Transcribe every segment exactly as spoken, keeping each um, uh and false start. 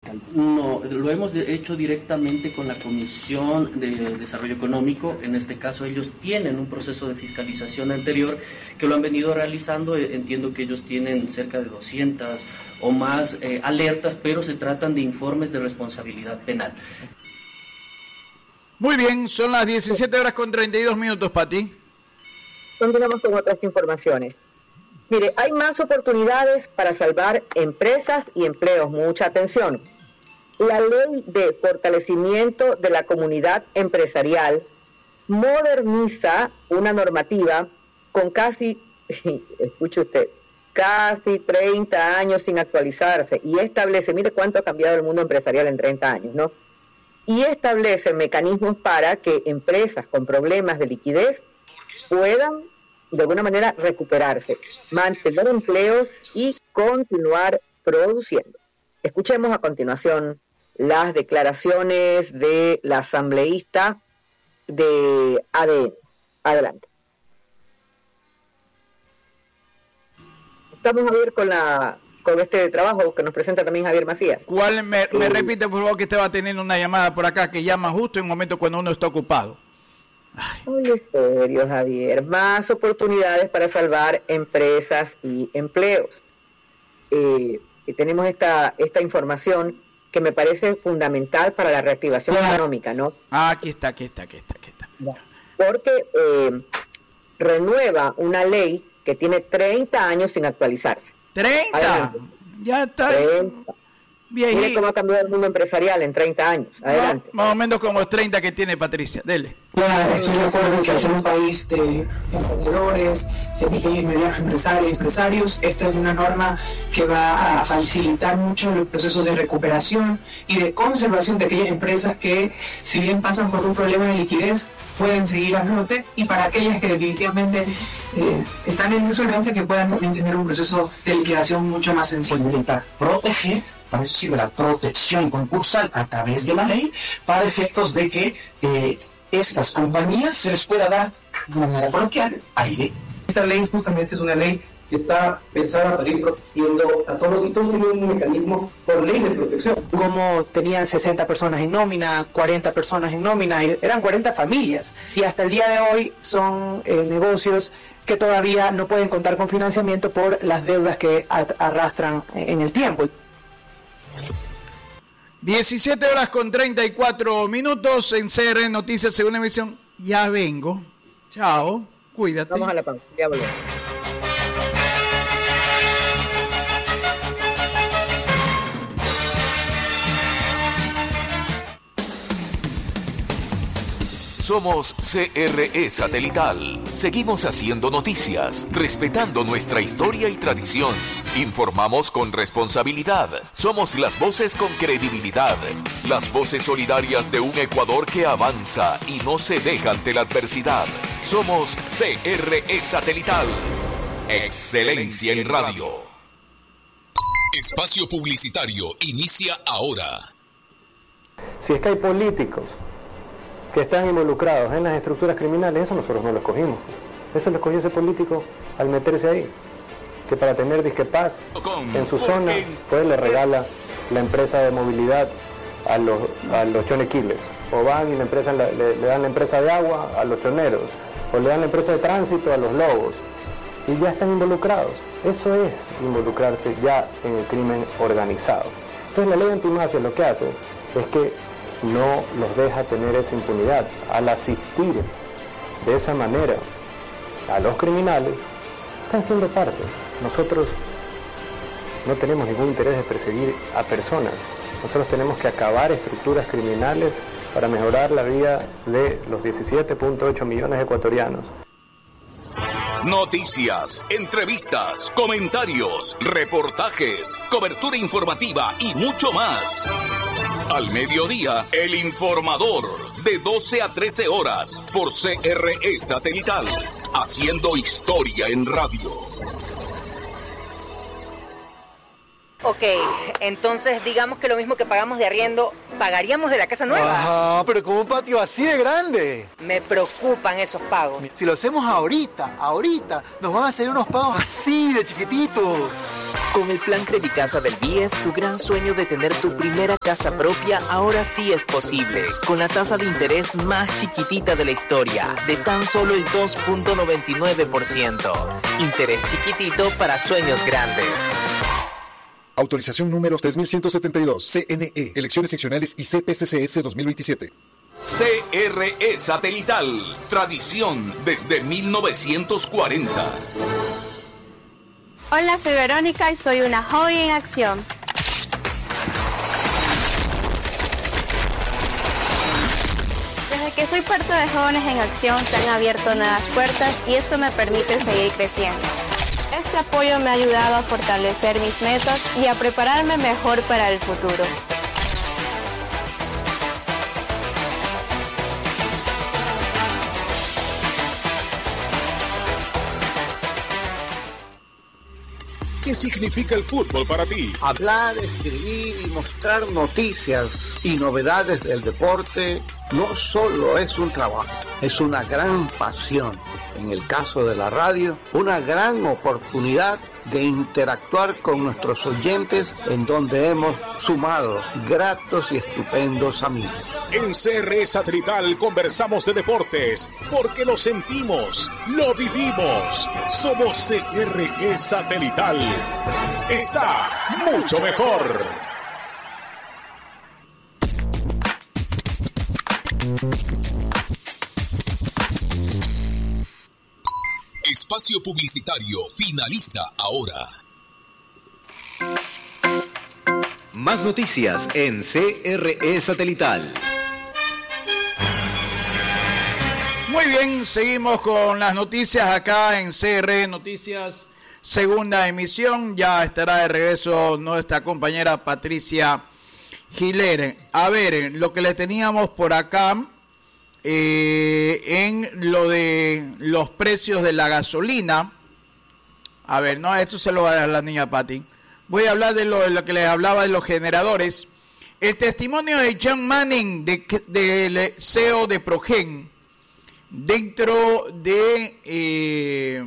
No, lo hemos hecho directamente con la Comisión de Desarrollo Económico. En este caso ellos tienen un proceso de fiscalización anterior que lo han venido realizando. Entiendo que ellos tienen cerca de doscientas o más eh, alertas, pero se tratan de informes de responsabilidad penal. Muy bien, son las diecisiete horas con treinta y dos minutos, Pati. Continuamos con otras informaciones. Mire, hay más oportunidades para salvar empresas y empleos. Mucha atención. La ley de fortalecimiento de la comunidad empresarial moderniza una normativa con casi, escuche usted, casi treinta años sin actualizarse y establece, mire cuánto ha cambiado el mundo empresarial en treinta años, ¿no? Y establece mecanismos para que empresas con problemas de liquidez puedan de alguna manera recuperarse, mantener empleos y continuar produciendo. Escuchemos a continuación las declaraciones de la asambleísta de A D N. Adelante. Estamos, Javier, con la con este trabajo que nos presenta también Javier Macías. ¿Cuál? Me, me eh, repite, por favor, que usted va a tener una llamada por acá que llama justo en un momento cuando uno está ocupado. Muy serio, Javier. Más oportunidades para salvar empresas y empleos. Eh, y tenemos esta, esta información que me parece fundamental para la reactivación ah, económica, ¿no? Ah, aquí está, aquí está, aquí está, aquí está. Porque eh, renueva una ley que tiene treinta años sin actualizarse. ¿treinta? Adelante. Ya está. treinta. Viejito. Mire cómo ha cambiado el mundo empresarial en treinta años. Adelante. Más, más o menos como los treinta que tiene Patricia. Dele. Ya, estoy de acuerdo en que al ser un país de emprendedores, de pequeños y medianos empresarios, empresarios, esta es una norma que va a facilitar mucho los procesos de recuperación y de conservación de aquellas empresas que, si bien pasan por un problema de liquidez, pueden seguir a flote, y para aquellas que definitivamente eh, están en insolvencia, que puedan también tener un proceso de liquidación mucho más sencillo. Intentar proteger, para eso sirve la protección concursal a través de la ley, para efectos de que eh, estas compañías se les pueda dar, de una manera coloquial, aire. Esta ley justamente es una ley que está pensada para ir protegiendo a todos, y todos tienen un mecanismo por ley de protección. Como tenían sesenta personas en nómina, cuarenta personas en nómina, eran cuarenta familias, y hasta el día de hoy son eh, negocios que todavía no pueden contar con financiamiento por las deudas que arrastran en el tiempo. diecisiete horas con treinta y cuatro minutos en C R N Noticias, segunda emisión. Ya vengo. Chao. Cuídate. Vamos a la pausa. Ya volvemos. Somos C R E Satelital. Seguimos haciendo noticias, respetando nuestra historia y tradición. Informamos con responsabilidad. Somos las voces con credibilidad. Las voces solidarias de un Ecuador que avanza y no se deja ante la adversidad. Somos C R E Satelital. Excelencia en radio. Espacio publicitario inicia ahora. Si es que hay políticos que están involucrados en las estructuras criminales, eso nosotros no lo escogimos. Eso lo escogió ese político al meterse ahí. Que para tener disque paz en su zona, pues le regala la empresa de movilidad a los, a los chonequiles. O van y la empresa, le, le dan la empresa de agua a los choneros. O le dan la empresa de tránsito a los lobos. Y ya están involucrados. Eso es involucrarse ya en el crimen organizado. Entonces la ley antimafia lo que hace es que no los deja tener esa impunidad. Al asistir de esa manera a los criminales, están siendo parte. Nosotros no tenemos ningún interés de perseguir a personas. Nosotros tenemos que acabar estructuras criminales para mejorar la vida de los diecisiete punto ocho millones de ecuatorianos. Noticias, entrevistas, comentarios, reportajes, cobertura informativa y mucho más. Al mediodía, El Informador, de doce a trece horas, por C R E Satelital, haciendo historia en radio. Ok, entonces digamos que lo mismo que pagamos de arriendo, pagaríamos de la casa nueva. Ajá, pero con un patio así de grande. Me preocupan esos pagos. Si lo hacemos ahorita, ahorita, nos van a hacer unos pagos así de chiquititos. Con el plan Credicasa del B I E S, tu gran sueño de tener tu primera casa propia ahora sí es posible. Con la tasa de interés más chiquitita de la historia, de tan solo el dos punto noventa y nueve por ciento. Interés chiquitito para sueños grandes. Autorización número tres mil ciento setenta y dos, C N E, Elecciones Seccionales y C P C C S dos mil veintisiete. C R E Satelital, tradición desde mil novecientos cuarenta. Hola, soy Verónica y soy una joven en acción. Desde que soy parte de Jóvenes en Acción se han abierto nuevas puertas y esto me permite seguir creciendo. Este apoyo me ha ayudado a fortalecer mis metas y a prepararme mejor para el futuro. ¿Qué significa el fútbol para ti? Hablar, escribir y mostrar noticias y novedades del deporte no solo es un trabajo, es una gran pasión. En el caso de la radio, una gran oportunidad de interactuar con nuestros oyentes en donde hemos sumado gratos y estupendos amigos. En C R E Satelital conversamos de deportes porque lo sentimos, lo vivimos. Somos C R E Satelital. Está mucho mejor. Espacio publicitario finaliza ahora. Más noticias en C R E Satelital. Muy bien, seguimos con las noticias acá en C R E Noticias, segunda emisión. Ya estará de regreso nuestra compañera Patricia Giler. A ver, lo que le teníamos por acá eh, en lo de los precios de la gasolina. A ver, no, esto se lo va a dar la niña Patti. Voy a hablar de lo, de lo que les hablaba de los generadores. El testimonio de John Manning, de, de C E O de Progen, dentro de eh,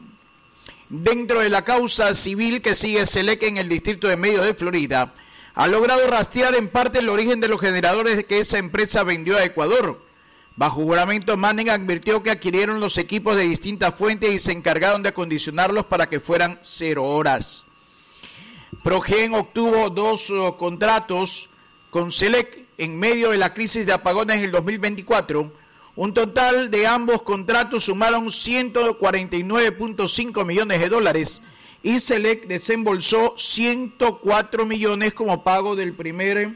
dentro de la causa civil que sigue Selec en el distrito de Medio de Florida, ha logrado rastrear en parte el origen de los generadores que esa empresa vendió a Ecuador. Bajo juramento, Manning advirtió que adquirieron los equipos de distintas fuentes y se encargaron de acondicionarlos para que fueran cero horas. Progen obtuvo dos uh, contratos con Selec en medio de la crisis de apagones en el dos mil veinticuatro. Un total de ambos contratos sumaron ciento cuarenta y nueve punto cinco millones de dólares y Selec desembolsó ciento cuatro millones como pago del primer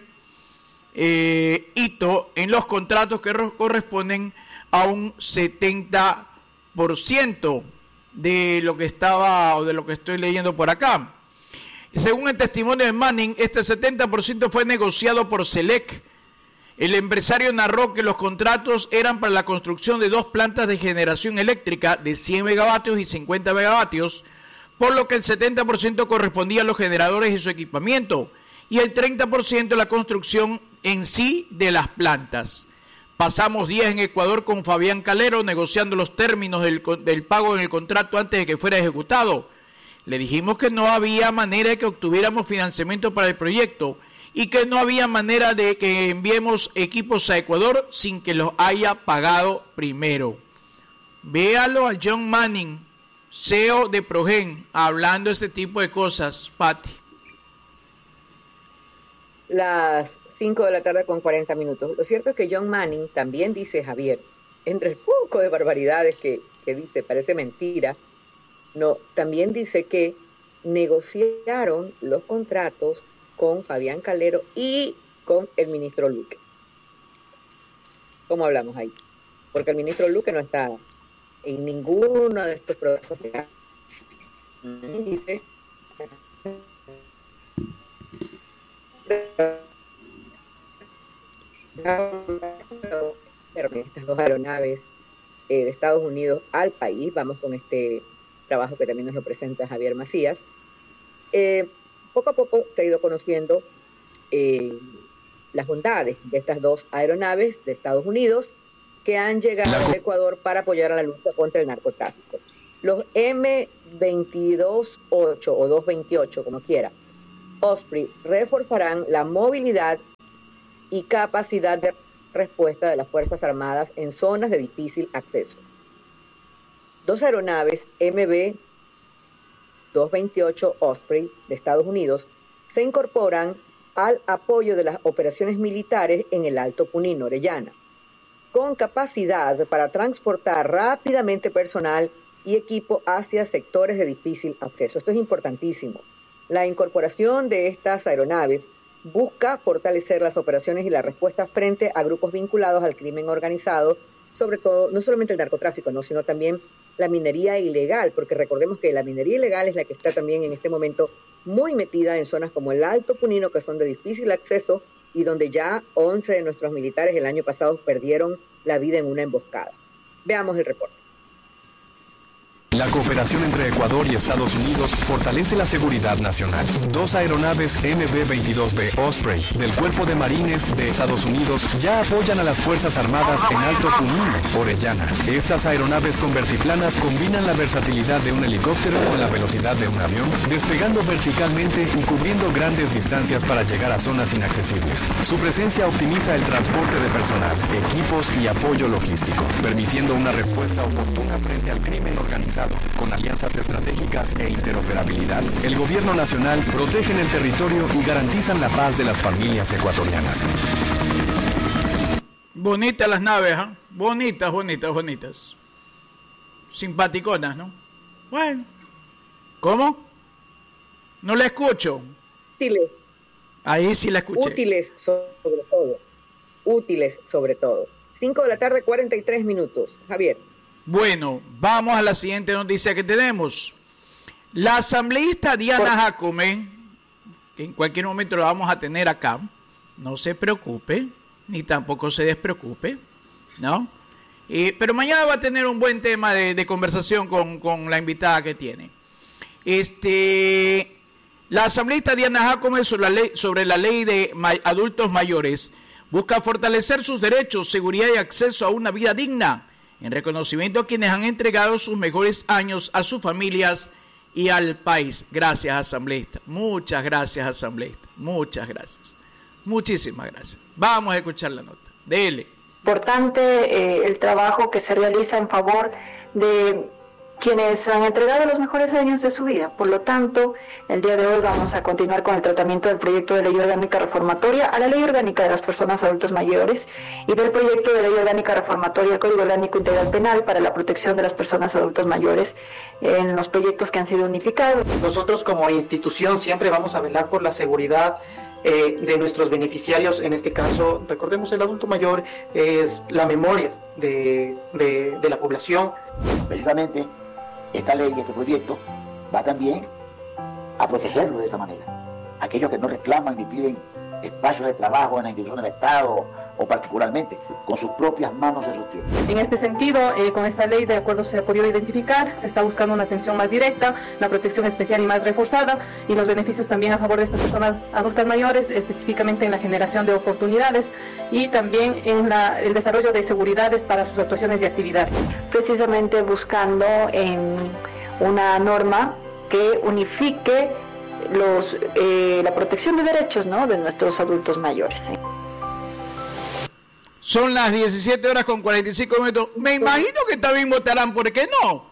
eh, hito en los contratos que corresponden a un setenta por ciento de lo que estaba o de lo que estoy leyendo por acá. Según el testimonio de Manning, este setenta por ciento fue negociado por Selec. El empresario narró que los contratos eran para la construcción de dos plantas de generación eléctrica de cien megavatios y cincuenta megavatios, por lo que el setenta por ciento correspondía a los generadores y su equipamiento, y el treinta por ciento la construcción en sí de las plantas. Pasamos días en Ecuador con Fabián Calero negociando los términos del, del pago en el contrato antes de que fuera ejecutado. Le dijimos que no había manera de que obtuviéramos financiamiento para el proyecto y que no había manera de que enviemos equipos a Ecuador sin que los haya pagado primero. Véalo a John Manning, C E O de Progen, hablando este tipo de cosas, Patti. Las cinco de la tarde con cuarenta minutos. Lo cierto es que John Manning también dice, Javier, entre el poco de barbaridades que, que dice, parece mentira, no, también dice que negociaron los contratos con Fabián Calero y con el ministro Luque. ¿Cómo hablamos ahí? Porque el ministro Luque no está en ninguno de estos procesos. Dice estas dos aeronaves eh, de Estados Unidos al país. Vamos con este trabajo que también nos lo presenta Javier Macías. Eh, poco a poco se ha ido conociendo eh, las bondades de estas dos aeronaves de Estados Unidos que han llegado a Ecuador para apoyar a la lucha contra el narcotráfico. Los eme veintidós ocho o doscientos veintiocho, como quiera, Osprey reforzarán la movilidad y capacidad de respuesta de las Fuerzas Armadas en zonas de difícil acceso. Dos aeronaves eme be doscientos veintiocho Osprey de Estados Unidos se incorporan al apoyo de las operaciones militares en el Alto Punino, Orellana, con capacidad para transportar rápidamente personal y equipo hacia sectores de difícil acceso. Esto es importantísimo. La incorporación de estas aeronaves busca fortalecer las operaciones y la respuesta frente a grupos vinculados al crimen organizado, sobre todo, no solamente el narcotráfico, ¿no?, sino también la minería ilegal, porque recordemos que la minería ilegal es la que está también en este momento muy metida en zonas como el Alto Punino, que son de difícil acceso y donde ya once de nuestros militares el año pasado perdieron la vida en una emboscada. Veamos el reporte. La cooperación entre Ecuador y Estados Unidos fortalece la seguridad nacional. Dos aeronaves eme be veintidós be Osprey del Cuerpo de Marines de Estados Unidos ya apoyan a las Fuerzas Armadas en Alto Punino, Orellana. Estas aeronaves con vertiplanas combinan la versatilidad de un helicóptero con la velocidad de un avión, despegando verticalmente y cubriendo grandes distancias para llegar a zonas inaccesibles. Su presencia optimiza el transporte de personal, equipos y apoyo logístico, permitiendo una respuesta oportuna frente al crimen organizado. Con alianzas estratégicas e interoperabilidad, el gobierno nacional protege el territorio y garantizan la paz de las familias ecuatorianas. Bonitas las naves, ¿eh? Bonitas, bonitas, bonitas. Simpaticonas, ¿no? Bueno. ¿Cómo? No la escucho. Útiles. Ahí sí la escuché. Útiles sobre todo. Útiles sobre todo. cinco de la tarde, cuarenta y tres minutos. Javier. Bueno, vamos a la siguiente noticia que tenemos. La asambleísta Diana Jacome, que en cualquier momento la vamos a tener acá, no se preocupe, ni tampoco se despreocupe, ¿no? Eh, pero mañana va a tener un buen tema de, de conversación con, con la invitada que tiene. Este, la asambleísta Diana Jacome sobre la ley, sobre la ley de ma- adultos mayores busca fortalecer sus derechos, seguridad y acceso a una vida digna, en reconocimiento a quienes han entregado sus mejores años a sus familias y al país. Gracias, asambleísta. Muchas gracias, asambleísta. Muchas gracias. Muchísimas gracias. Vamos a escuchar la nota. Dele. Importante eh, el trabajo que se realiza en favor de quienes han entregado los mejores años de su vida. Por lo tanto, el día de hoy vamos a continuar con el tratamiento del proyecto de ley orgánica reformatoria a la ley orgánica de las personas adultas mayores y del proyecto de ley orgánica reformatoria al Código Orgánico Integral Penal para la protección de las personas adultas mayores en los proyectos que han sido unificados. Nosotros como institución siempre vamos a velar por la seguridad eh, de nuestros beneficiarios. En este caso, recordemos, el adulto mayor es la memoria de, de, de la población. Precisamente esta ley, este proyecto, va también a protegerlo de esta manera. Aquellos que no reclaman ni piden espacios de trabajo en la institución del Estado o particularmente con sus propias manos se sostienen. En este sentido, eh, con esta ley, de acuerdo se ha podido identificar, se está buscando una atención más directa, una protección especial y más reforzada, y los beneficios también a favor de estas personas adultas mayores, específicamente en la generación de oportunidades y también en la, el desarrollo de seguridades para sus actuaciones y actividades. Precisamente buscando en una norma que unifique los, eh, la protección de derechos, ¿no?, de nuestros adultos mayores. ¿eh? Son las diecisiete horas con cuarenta y cinco minutos. Me imagino que también votarán, ¿por qué no?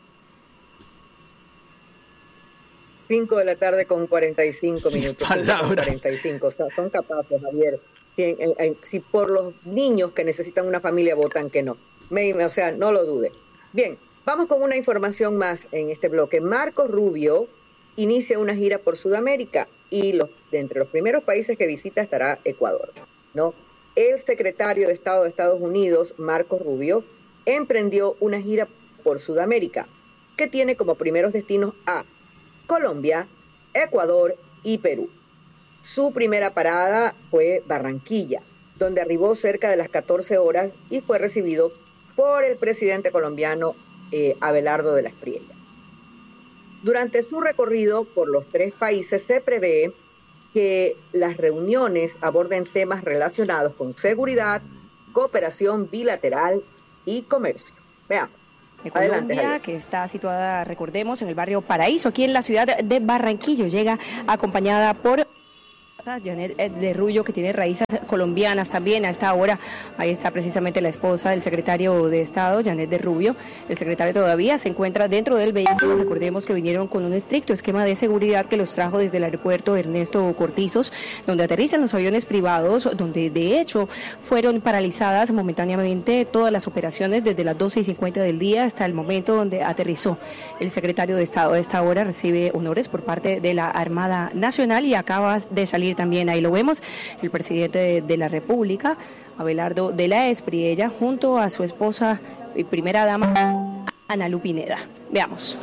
cinco de la tarde con cuarenta y cinco Sin minutos. palabras. cuarenta y cinco. O sea, son capaces, Javier. Si, en, en, si por los niños que necesitan una familia votan que no. Me, o sea, no lo dude. Bien, vamos con una información más en este bloque. Marco Rubio inicia una gira por Sudamérica y los, de entre los primeros países que visita estará Ecuador, ¿no? El secretario de Estado de Estados Unidos, Marco Rubio, emprendió una gira por Sudamérica que tiene como primeros destinos a Colombia, Ecuador y Perú. Su primera parada fue Barranquilla, donde arribó cerca de las catorce horas y fue recibido por el presidente colombiano eh, Abelardo de la Espriella. Durante su recorrido por los tres países se prevé que las reuniones aborden temas relacionados con seguridad, cooperación bilateral y comercio. Veamos. de Colombia, Adelante, que está situada, recordemos, en el barrio Paraíso, aquí en la ciudad de Barranquilla. Llega acompañada por Janet de Rubio, que tiene raíces colombianas también. A esta hora, ahí está precisamente la esposa del secretario de Estado, Janet de Rubio. El secretario todavía se encuentra dentro del vehículo. Recordemos que vinieron con un estricto esquema de seguridad que los trajo desde el aeropuerto Ernesto Cortizos, donde aterrizan los aviones privados, donde de hecho fueron paralizadas momentáneamente todas las operaciones desde las doce y cincuenta del día hasta el momento donde aterrizó el secretario de Estado. A esta hora recibe honores por parte de la Armada Nacional y acaba de salir también, ahí lo vemos, el presidente de, de la República, Abelardo de la Espriella, junto a su esposa y primera dama, Ana Lu Pineda. Veamos.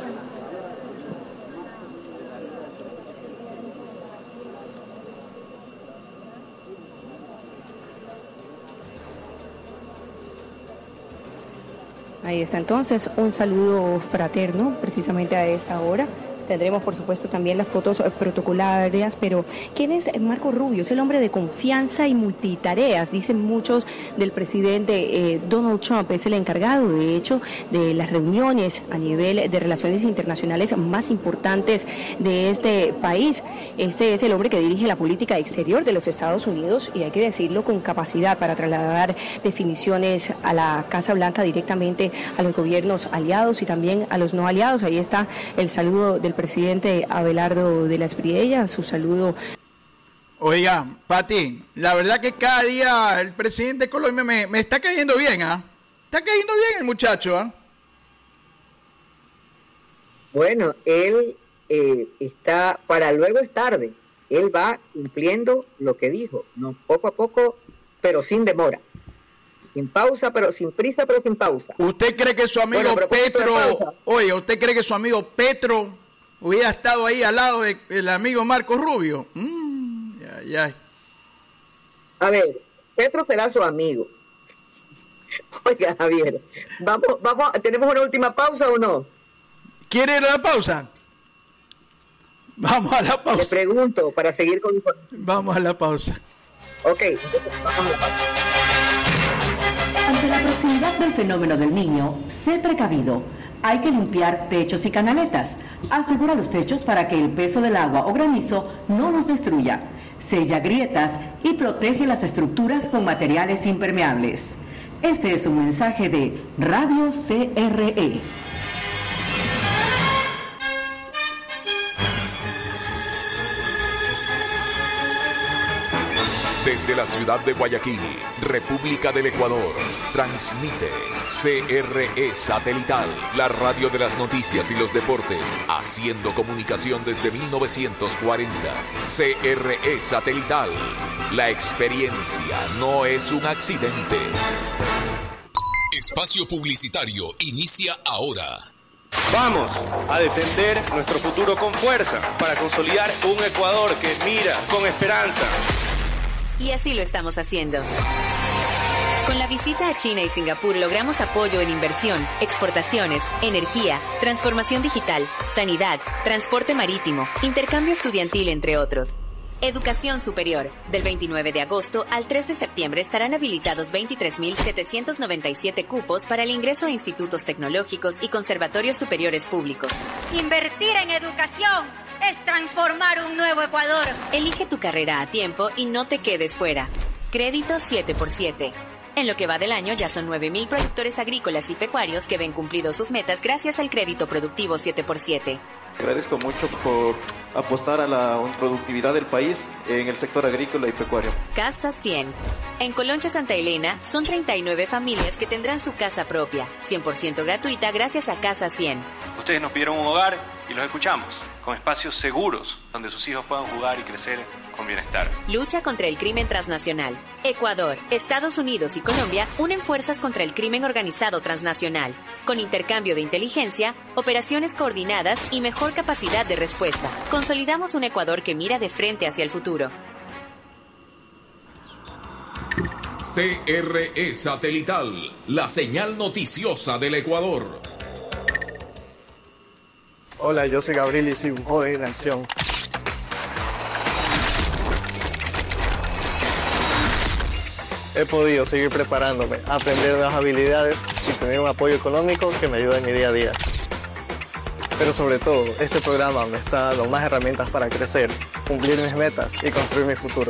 Ahí está entonces un saludo fraterno precisamente a esta hora. Tendremos, por supuesto, también las fotos protocolarias, pero ¿quién es Marco Rubio? Es el hombre de confianza y multitareas, dicen muchos del presidente eh, Donald Trump. Es el encargado, de hecho, de las reuniones a nivel de relaciones internacionales más importantes de este país. Este es el hombre que dirige la política exterior de los Estados Unidos y hay que decirlo con capacidad para trasladar definiciones a la Casa Blanca directamente a los gobiernos aliados y también a los no aliados. Ahí está el saludo del presidente Abelardo de la Espriella, su saludo. Oiga, Pati, la verdad que cada día el presidente de Colombia me, me está cayendo bien, ¿ah? ¿eh? Está cayendo bien el muchacho, ¿ah? ¿eh? Bueno, él eh, está, para luego es tarde, él va cumpliendo lo que dijo, no, poco a poco, pero sin demora. Sin pausa, pero sin prisa, pero sin pausa. ¿Usted cree que su amigo bueno, Petro, oye, ¿usted cree que su amigo Petro hubiera estado ahí al lado del amigo Marco Rubio? Mm, ya, ya. A ver, Petro será su amigo. Oiga, Javier, vamos, vamos, ¿tenemos una última pausa o no? ¿Quiere ir a la pausa? Vamos a la pausa. Le pregunto para seguir con... Vamos a la pausa. Ok, vamos a la pausa. Ante la proximidad del fenómeno del Niño, sé precavido. Hay que limpiar techos y canaletas. Asegura los techos para que el peso del agua o granizo no los destruya. Sella grietas y protege las estructuras con materiales impermeables. Este es un mensaje de Radio C R E. Desde la ciudad de Guayaquil, República del Ecuador, transmite C R E Satelital, la radio de las noticias y los deportes, haciendo comunicación desde mil novecientos cuarenta. C R E Satelital, la experiencia no es un accidente. Espacio publicitario inicia ahora. Vamos a defender nuestro futuro con fuerza para consolidar un Ecuador que mira con esperanza. Y así lo estamos haciendo. Con la visita a China y Singapur logramos apoyo en inversión, exportaciones, energía, transformación digital, sanidad, transporte marítimo, intercambio estudiantil, entre otros. Educación superior. Del veintinueve de agosto al tres de septiembre estarán habilitados veintitrés mil setecientos noventa y siete cupos para el ingreso a institutos tecnológicos y conservatorios superiores públicos. Invertir en educación es transformar un nuevo Ecuador. Elige tu carrera a tiempo y no te quedes fuera. Crédito siete por siete. En lo que va del año ya son nueve mil productores agrícolas y pecuarios que ven cumplidos sus metas gracias al crédito productivo siete por siete. Agradezco mucho por apostar a la productividad del país en el sector agrícola y pecuario. Casa cien. En Coloncha Santa Elena son treinta y nueve familias que tendrán su casa propia, cien por ciento gratuita gracias a Casa cien. Ustedes nos pidieron un hogar y los escuchamos, con espacios seguros donde sus hijos puedan jugar y crecer con bienestar. Lucha contra el crimen transnacional. Ecuador, Estados Unidos y Colombia unen fuerzas contra el crimen organizado transnacional, con intercambio de inteligencia, operaciones coordinadas y mejor capacidad de respuesta. Consolidamos un Ecuador que mira de frente hacia el futuro. C R E Satelital, la señal noticiosa del Ecuador. Hola, yo soy Gabriel y soy un joven de acción. he podido seguir preparándome, aprender nuevas habilidades y tener un apoyo económico que me ayuda en mi día a día. Pero sobre todo, este programa me está dando más herramientas para crecer, cumplir mis metas y construir mi futuro.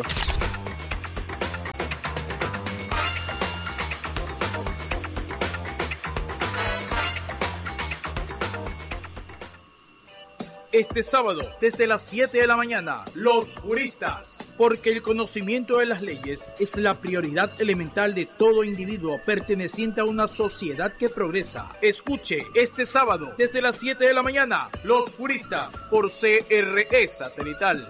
Este sábado, desde las siete de la mañana, los juristas. Porque el conocimiento de las leyes es la prioridad elemental de todo individuo perteneciente a una sociedad que progresa. Escuche este sábado, desde las siete de la mañana, los juristas, por C R E Satelital.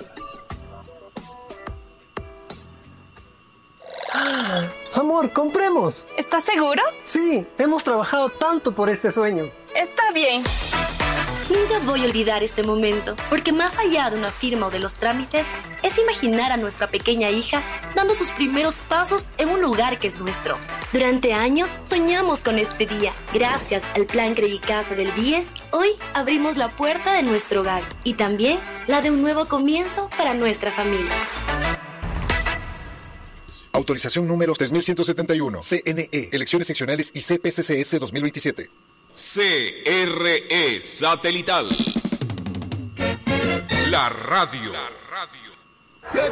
Ah, amor, compremos. ¿Estás seguro? Sí, hemos trabajado tanto por este sueño. Está bien. Nunca voy a olvidar este momento, porque más allá de una firma o de los trámites, es imaginar a nuestra pequeña hija dando sus primeros pasos en un lugar que es nuestro. Durante años soñamos con este día. Gracias al Plan Credicasa del D I E S, hoy abrimos la puerta de nuestro hogar y también la de un nuevo comienzo para nuestra familia. Autorización número tres mil ciento setenta y uno. C N E, Elecciones Seccionales y C P C C S dos mil veintisiete. C R E Satelital. La radio. La radio.